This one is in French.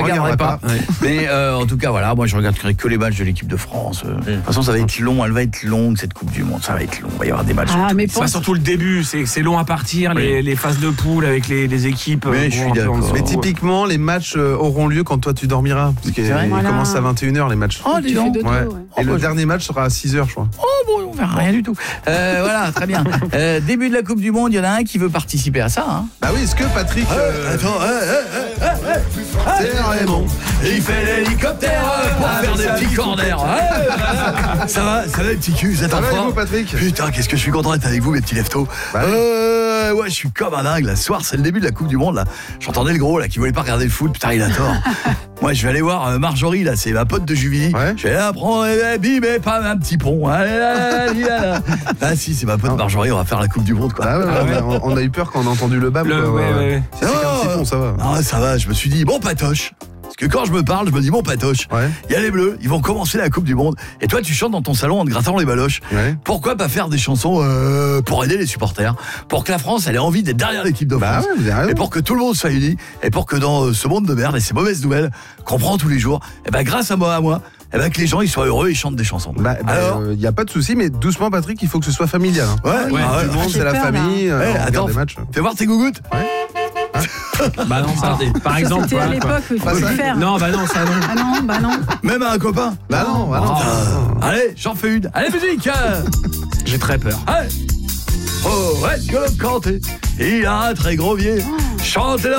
regarderai pas. Mais en tout cas, voilà, moi je regarderai que les matchs de l'équipe de France. De toute façon, ça va être long, elle va être longue cette Coupe du Monde. Ça va être long, il va y avoir des matchs. C'est surtout le début, c'est long à partir, les phases de poule avec les équipes. Mais je suis d'accord. Mais typiquement, les matchs auront lieu quand toi tu dormiras. Parce qu'ils commencent à 21h les matchs. Oh, dis donc. Et le dernier match sera à 6h, je crois. Oh bon, on verra rien du tout. Voilà, très bien. Début de la Coupe du Monde, il y en a un qui veut participer à ça. Hein. Bah oui, est-ce que Patrick... Attends, c'est Raymond. Il fait l'hélicoptère pour faire des petits corners. Ça va les petits culs, vous êtes en forme, Patrick? Putain, qu'est-ce que je suis content d'être avec vous, mes petits leftos. Ouais, je suis comme un dingue. Là, ce soir, c'est le début de la Coupe du Monde. Là, j'entendais le gros là qui voulait pas regarder le foot. Putain, il a tort. Moi, je vais aller voir Marjorie. Là, c'est ma pote de Juvilly. Je vais aller prendre mais pas un petit pont. Ah si, c'est ma pote Marjorie. On va faire la Coupe du Monde, quoi. On a eu peur quand on a entendu le bab. C'est un petit pont, ça va. Ah, ça va. Je me suis dit bon patoche. Parce que quand je me parle, je me dis bon patoche. Il y a les Bleus, ils vont commencer la Coupe du Monde. Et toi, tu chantes dans ton salon en te grattant les baloches. Pourquoi pas faire des chansons pour aider les supporters, pour que la France elle ait envie d'être derrière l'équipe de France, et pour que tout le monde soit uni, et pour que dans ce monde de merde et ces mauvaises nouvelles qu'on prend tous les jours, et ben grâce à moi, que les gens ils soient heureux et chantent des chansons. Alors, il y a pas de souci, mais doucement Patrick, il faut que ce soit familial. Tout le monde, c'est la famille. Attends, des matchs. Fais voir tes gougouttes. Bah non, ça, par exemple. C'était à l'époque où il faut le faire. Non, bah non, ça non. Ah non, bah non. Même à un copain. Bah non. Allez, j'en fais une. Allez, musique. J'ai très peur. Allez. Oh, est-ce que le canté, il a un très gros vier. Chantez-le